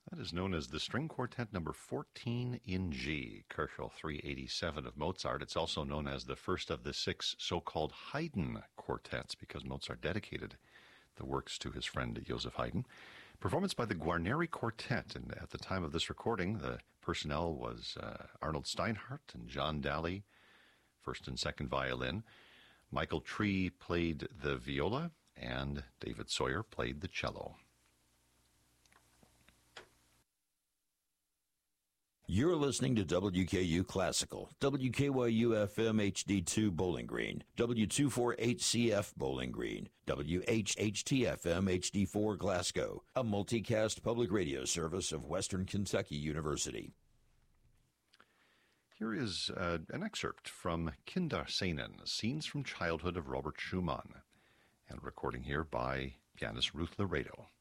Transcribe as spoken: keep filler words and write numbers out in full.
That is known as the String Quartet number fourteen in G, Köchel three eighty-seven of Mozart. It's also known as the first of the six so-called Haydn quartets because Mozart dedicated the works to his friend Joseph Haydn. Performance by the Guarneri Quartet, and at the time of this recording, the personnel was uh, Arnold Steinhardt and John Daly, first and second violin. Michael Tree played the viola, and David Sawyer played the cello. You're listening to W K U Classical, W K Y U F M H D two Bowling Green, W two forty-eight C F Bowling Green, W H H T F M H D four Glasgow, a multicast public radio service of Western Kentucky University. Here is uh, an excerpt from Kinderscenen, Scenes from Childhood of Robert Schumann, and recording here by pianist Ruth Laredo.